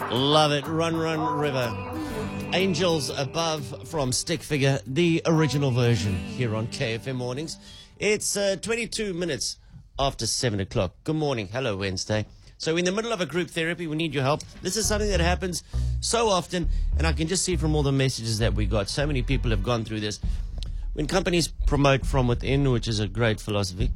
Love it. Run, Run, River. Angels Above from Stick Figure, the original version here on KFM Mornings. It's 22 minutes after 7 o'clock. Good morning. Hello, Wednesday. So in the middle of a group therapy, we need your help. This is something that happens so often, and I can just see from all the messages that we got. So many people have gone through this. When companies promote from within, which is a great policy.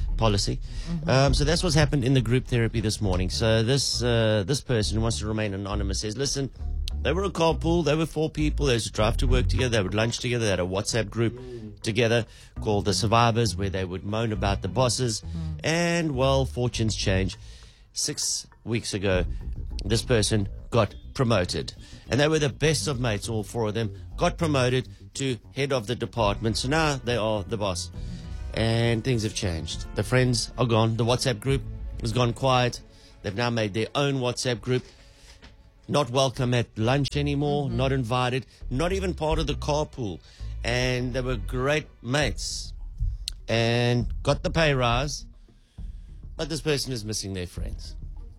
So that's what's happened in the group therapy this morning. So this person who wants to remain anonymous says, listen, they were a carpool. They were 4 people. They used to drive to work together. They would lunch together. They had a WhatsApp group together called The Survivors, where they would moan about the bosses. And, well, fortunes change. 6 weeks ago, this person got promoted. And they were the best of mates, all 4 of them, got promoted to head of the department. So now they are the boss. And things have changed. The friends are gone. The WhatsApp group has gone quiet. They've now made their own WhatsApp group. Not welcome at lunch anymore, not invited, not even part of the carpool. And they were great mates and got the pay rise. But this person is missing their friends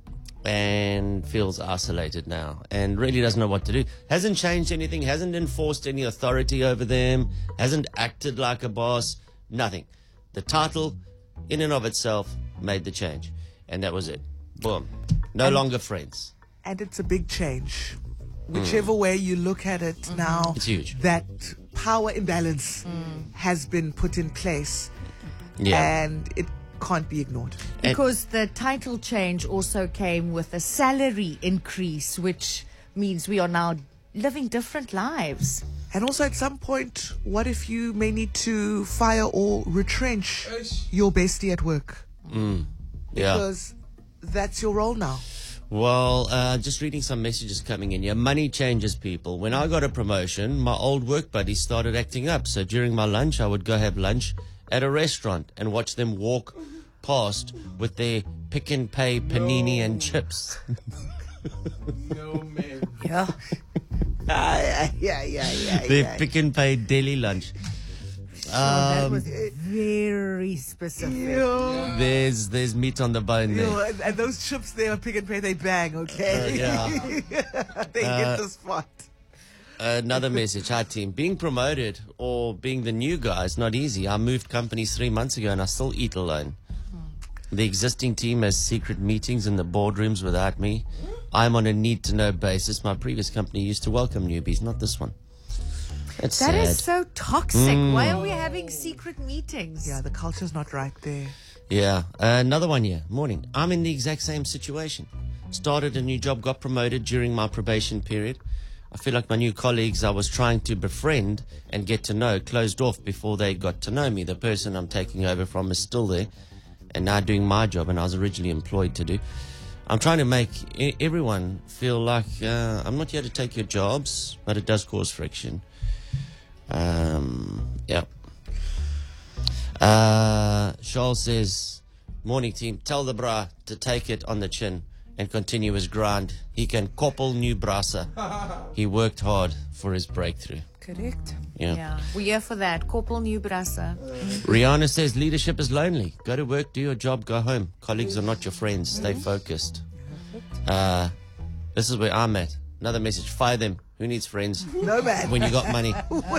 and feels isolated now and really doesn't know what to do. Hasn't changed anything, hasn't enforced any authority over them, hasn't acted like a boss, nothing. The title, in and of itself, made the change. And that was it. Boom. No longer friends. And it's a big change. Whichever way you look at it now, It's huge. that power imbalance has been put in place. Yeah. And it can't be ignored. Because the title change also came with a salary increase, which means we are now living different lives. And also at some point, what if you may need to fire or retrench your bestie at work? Yeah. Because that's your role now. Well, just reading some messages coming in here. Money changes people. When I got a promotion, my old work buddies started acting up. So during my lunch, I would go have lunch at a restaurant and watch them walk past with their Pick and Pay panini and chips. No, man. Yeah. Yeah. Their Pick and Pay daily lunch. That was very specific. There's meat on the bone there. And those chips there are Pick and Pay, they bang, okay? Yeah. They hit the spot. Another message. Hi, team. Being promoted or being the new guy is not easy. I moved companies 3 months ago and I still eat alone. The existing team has secret meetings in the boardrooms without me. I'm on a need-to-know basis. My previous company used to welcome newbies, not this one. That's That sad. is so toxic. Why are we having secret meetings? Yeah, the culture's not right there. Yeah. Another one here. Morning. I'm in the exact same situation. Started a new job, got promoted during my probation period. I feel like my new colleagues I was trying to befriend and get to know closed off before they got to know me. The person I'm taking over from is still there and now doing my job and I was originally employed to do. I'm trying to make everyone feel like I'm not here to take your jobs, but it does cause friction. Yeah. Charles says, morning team, tell the bra to take it on the chin and continue his grind. He can koppel new brasa. He worked hard for his breakthrough. Correct. Yeah. We're here for that. Koppel New Brasa. Rihanna says leadership is lonely. Go to work, do your job, go home. Colleagues are not your friends. Stay focused. This is where I'm at. Another message. Fire them. Who needs friends? No, man. When you got money.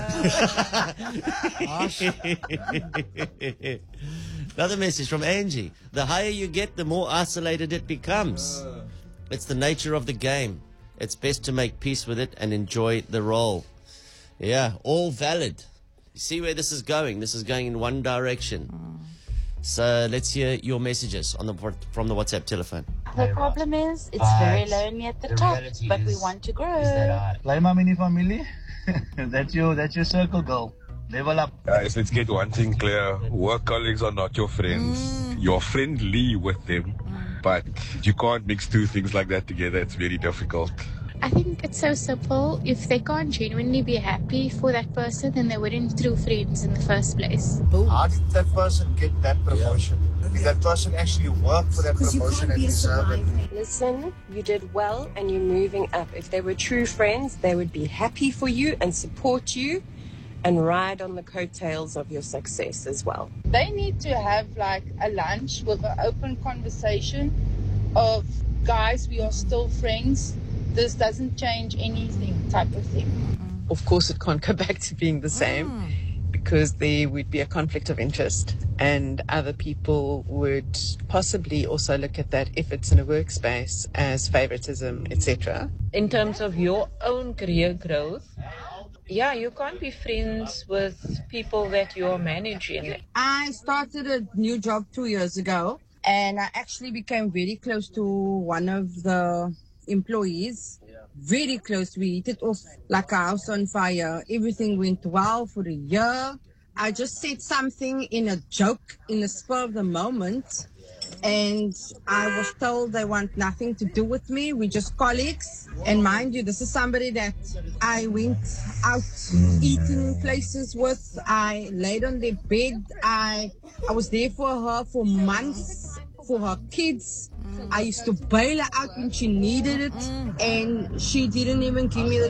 Another message from Angie. The higher you get, the more isolated it becomes. It's the nature of the game. It's best to make peace with it and enjoy the role. Yeah, all valid. You see where this is going? This is going in one direction. So let's hear your messages from the WhatsApp telephone. The problem is, it's very lonely at the top, but we want to grow. Lima mini family. that's your circle, girl. Level up. Guys, let's get one thing clear. Work colleagues are not your friends. You're friendly with them, but you can't mix two things like that together. It's very difficult. I think it's so simple. If they can't genuinely be happy for that person, then they weren't true friends in the first place. How did that person get that promotion? Did that person actually work for that promotion and deserve it? Listen, you did well and you're moving up. If they were true friends, they would be happy for you and support you and ride on the coattails of your success as well. They need to have like a lunch with an open conversation of, guys, we are still friends. this doesn't change anything type of thing. Of course, it can't go back to being the same because there would be a conflict of interest, and other people would possibly also look at that if it's in a workspace as favoritism, etc. In terms of your own career growth, yeah, you can't be friends with people that you're managing. I started a new job 2 years ago, and I actually became very close to one of the employees. Very close. We hit it off like a house on fire. Everything went well for a year. I just said something in a joke in the spur of the moment, and I was told they want nothing to do with me. We're just colleagues. And mind you, this is somebody that I went out eating places with. I laid on their bed. I was there for her for months, for her kids. I used to bail her out when she needed it, and she didn't even give me the